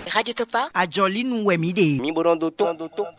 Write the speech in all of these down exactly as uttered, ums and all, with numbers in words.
Radio Topa. Ajolin Wemide. Mi borondo to.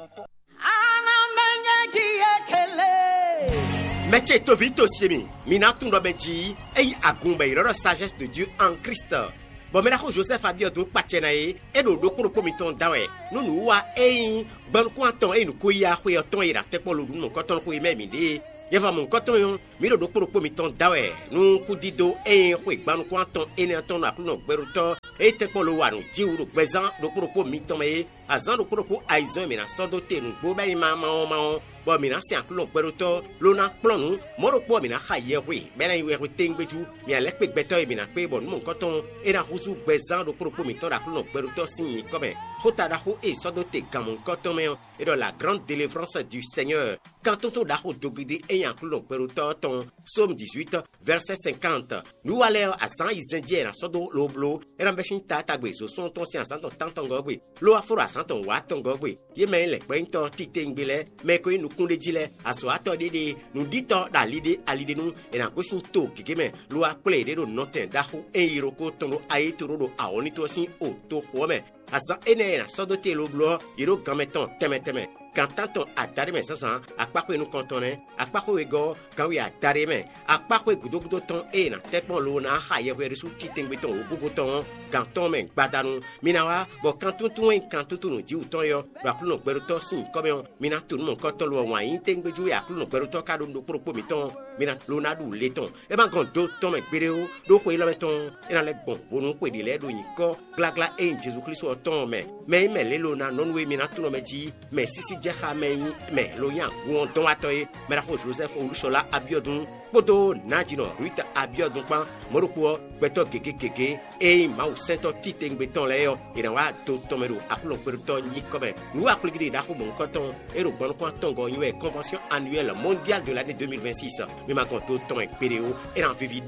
Métier to vite aussi mi. Mina tundo benji. Ei agumba iro sagesse de Dieu en Christ. Bon mais là Joseph Abiodun Pachenae et do do ko miton dawe. Nu nu wa ei ban ko anton ei nu ko ya ko ton ira te polo dun mon koton ko me mi de. Yeva mon koton mi do do ko miton dawe. Nu ku dido ei ko ban ko anton ene anton na kuno gberuto e te polo wa nu ji uru gbezan do ko miton me azan do ko aizan mi na sodo te nu gbo ba ma ma ma bo mi na si ankulo gberuto lo na plonu moro po mi na khaye we be na iwe tengbeju mi ale pe gbeto mi na pe bon mon koton e na huzu gbezan do ko miton da kuno gberuto sin comme hota da ho e sodo te gamon koton me et dans la grande délivrance du Seigneur quand on da ho dogide e ankulo gberuto ton Psaume dix-huit verset cinquante nous aller à San Isendie na sodo loblo e na beshin tata gbe so son ton si ansan ton tanton gogwe lo aforo asan ton wa ton gogwe ye men le pento tite ngbele me ko nu kunde jile aso ato dede nu dito da lide alide nu e na goshin to gigeme lo akple de do noten da ho e iroko ton ayi toro do awoni to sin o to home asa ene na sodo te loblo iro gameton teme teme quand tanton atare me sansan akpako enu kontone akpako ego kan wi atare me akpako gudo gudo ton e na tepon lo na haye we resu titengbe ton ogugo ton quand ton men gbadanu minawa bo quand tuntun en quand tuntun no ji uton yo ba kuno gberuto sin comme mina tun mon koton lo wan yin tengbe ju ya kuno gberuto ka do ndo propo mi ton mina lo na du leton e ba gon do ton me gbere o do ko ilo meton e na le bon wonu ko di le do yin ko glagla e Jesus Christ o ton me me me le lo na non we mina tun no me ji me sisi jeha me me lo yan won ton atoy me ra ko Joseph Olusola Abiodun bodo najino Ruth Abiodun pan moruko beto gege gege e ma o sento titengbe ton le yo e na wa do tomero akulo perto ni comme nous akligide da ko bon koton e ro bon ko tongo ywe convention annuelle mondiale de l'année deux mille vingt-six me ma konto ton péréo et en vivi